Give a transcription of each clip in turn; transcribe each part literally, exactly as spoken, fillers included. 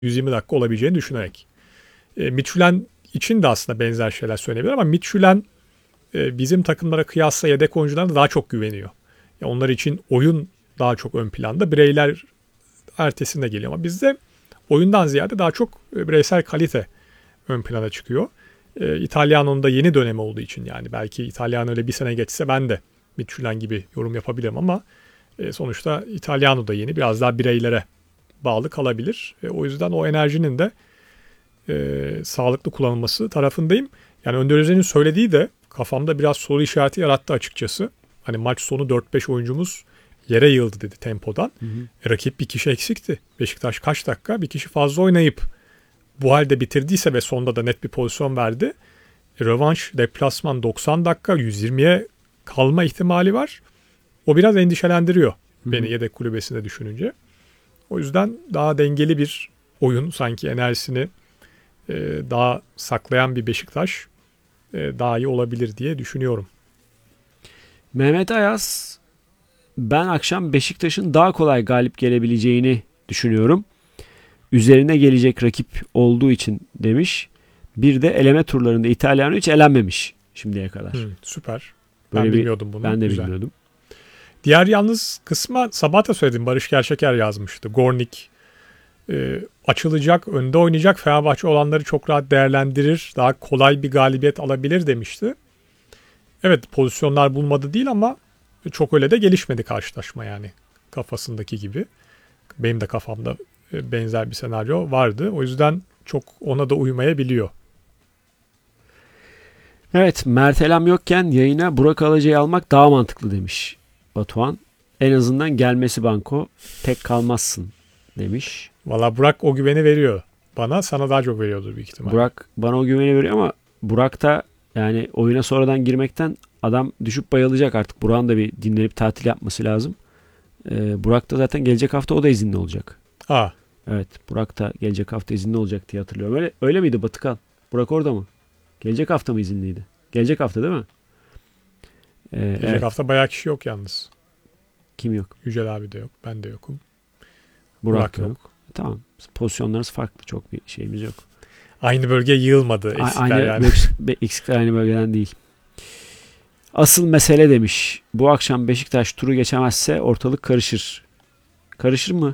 yüz yirmi dakika olabileceğini düşünerek. E, Michelin için de aslında benzer şeyler söylenebilir ama Michelin e, bizim takımlara kıyasla yedek oyuncularına daha çok güveniyor. Ya onlar için oyun daha çok ön planda. Bireyler ertesinde geliyor ama bizde oyundan ziyade daha çok bireysel kalite ön plana çıkıyor. E, İtalyanon'un da yeni dönemi olduğu için yani belki İtalyan öyle bir sene geçse ben de Michelin gibi yorum yapabilirim ama e, sonuçta İtalyano da yeni, biraz daha bireylere bağlı kalabilir. E, o yüzden o enerjinin de e, sağlıklı kullanılması tarafındayım. Yani Önder Özen'in söylediği de kafamda biraz soru işareti yarattı açıkçası. Hani maç sonu dört beş oyuncumuz yere yığıldı dedi tempodan. Hı hı. E, rakip bir kişi eksikti. Beşiktaş kaç dakika bir kişi fazla oynayıp bu halde bitirdiyse ve sonda da net bir pozisyon verdi. E, rövanş, deplasman doksan dakika yüz yirmiye kalma ihtimali var. O biraz endişelendiriyor beni, hı hı, yedek kulübesinde düşününce. O yüzden daha dengeli bir oyun, sanki enerjisini e, daha saklayan bir Beşiktaş e, daha iyi olabilir diye düşünüyorum. Mehmet Ayaz, ben akşam Beşiktaş'ın daha kolay galip gelebileceğini düşünüyorum. Üzerine gelecek rakip olduğu için demiş. Bir de eleme turlarında İtalyanı hiç elenmemiş şimdiye kadar. Hmm, süper. Böyle ben bir, bilmiyordum bunu. Ben de Güzel. bilmiyordum. Diğer yalnız kısma sabah da söyledim. Barış Gerçeker yazmıştı. Gornik e, açılacak, önde oynayacak. Fenerbahçe olanları çok rahat değerlendirir. Daha kolay bir galibiyet alabilir demişti. Evet, pozisyonlar bulmadı değil ama çok öyle de gelişmedi karşılaşma yani. Kafasındaki gibi. Benim de kafamda benzer bir senaryo vardı. O yüzden çok ona da uymayabiliyor. Evet, Mert Elem yokken yayına Burak Alacı'yı almak daha mantıklı demiş Batuhan. En azından gelmesi banko, tek kalmazsın demiş. Valla Burak o güveni veriyor bana. Sana daha çok veriyordur büyük ihtimalle. Burak bana o güveni veriyor ama Burak da yani oyuna sonradan girmekten adam düşüp bayılacak artık. Burak'ın da bir dinlenip tatil yapması lazım. Ee, Burak da zaten gelecek hafta o da izinli olacak. Aa. Evet, Burak da gelecek hafta izinli olacak diye hatırlıyorum. Öyle, öyle miydi Batıkan? Burak orada mı? Gelecek hafta mı izinliydi? Gelecek hafta değil mi? Ee, Gelecek evet. hafta bayağı kişi yok yalnız. Kim yok? Yücel abi de yok. Ben de yokum. Burak, Burak yok. yok. Tamam. Pozisyonlarımız farklı. Çok bir şeyimiz yok. Aynı bölgeye yığılmadı eksikler aynı, yani. Eksikler aynı bölgeden değil. Asıl mesele demiş. Bu akşam Beşiktaş turu geçemezse ortalık karışır. Karışır mı?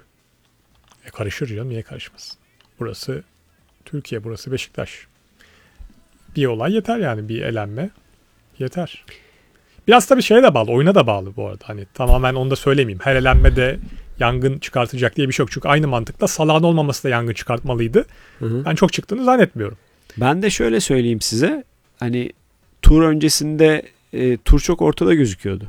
E karışır canım. Niye karışmasın? Burası Türkiye. Burası Beşiktaş. Bir olay yeter yani. Bir elenme yeter. Biraz tabii şeye de bağlı. Oyuna da bağlı bu arada. Hani tamamen onu da söylemeyeyim. Her elenme de yangın çıkartacak diye bir şey yok. Çünkü aynı mantıkla Salah'ın olmaması da yangın çıkartmalıydı. Hı hı. Ben çok çıktığını zannetmiyorum. Ben de şöyle söyleyeyim size. Hani tur öncesinde e, tur çok ortada gözüküyordu.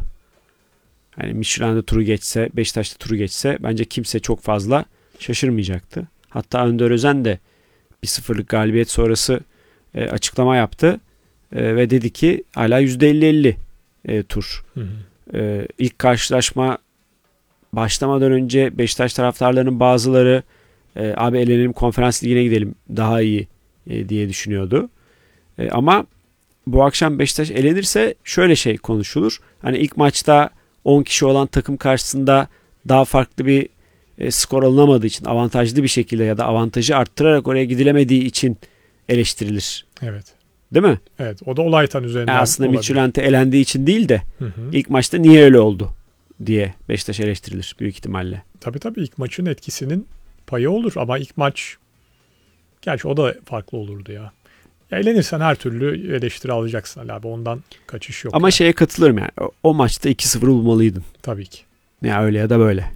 Hani Michelin'de turu geçse, Beşiktaş'ta turu geçse bence kimse çok fazla şaşırmayacaktı. Hatta Önder Özen de bir sıfırlık galibiyet sonrası e, açıklama yaptı. E, ve dedi ki hala yüzde elli elli e, tur. Hı hı. E, ilk karşılaşma başlamadan önce Beşiktaş taraftarlarının bazıları e, abi elenelim konferans ligine gidelim daha iyi e, diye düşünüyordu. E, ama bu akşam Beşiktaş elenirse şöyle şey konuşulur. Hani ilk maçta on kişi olan takım karşısında daha farklı bir e, skor alınamadığı için avantajlı bir şekilde ya da avantajı arttırarak oraya gidilemediği için eleştirilir. Evet. Değil mi? Evet. O da olaytan üzerinden yani aslında Midtjylland'e elendiği için değil de hı hı. ilk maçta niye öyle oldu diye Beşiktaş eleştirilir büyük ihtimalle. Tabii tabii ilk maçın etkisinin payı olur ama ilk maç gerçi o da farklı olurdu ya. Ya elenirsen her türlü eleştiri alacaksın abi. Ondan kaçış yok. Ama yani. şeye katılırım yani. O, o maçta iki sıfır bulmalıydın. Tabii ki. Ya öyle ya da böyle.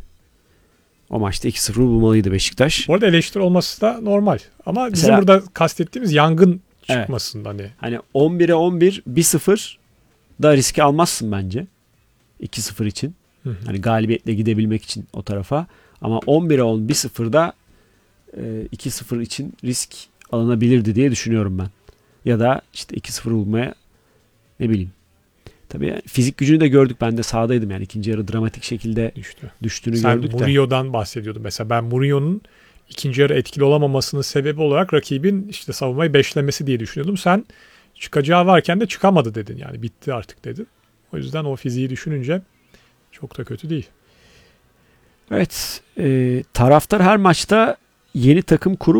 O maçta iki sıfır bulmalıydı Beşiktaş. Bu arada eleştiri olması da normal. Ama bizim Mesela, burada kastettiğimiz yangın çıkmasın evet. hani. Hani on bire on bir bir sıfır da riski almazsın bence. iki sıfır için. Hı hı. Hani galibiyetle gidebilmek için o tarafa. Ama on bire on bir sıfırda iki sıfır için risk alınabilirdi diye düşünüyorum ben. Ya da işte iki sıfır bulmaya ne bileyim. Tabii yani fizik gücünü de gördük. Ben de sahadaydım yani ikinci yarı dramatik şekilde Düştü. düştüğünü Sen gördük de. Sen Murillo'dan bahsediyordun. Mesela ben Murillo'nun ikinci yarı etkili olamamasının sebebi olarak rakibin işte savunmayı beşlemesi diye düşünüyordum. Sen çıkacağı varken de çıkamadı dedin. Yani bitti artık dedin. O yüzden o fiziği düşününce çok da kötü değil. Evet. E, taraftar her maçta yeni takım kurup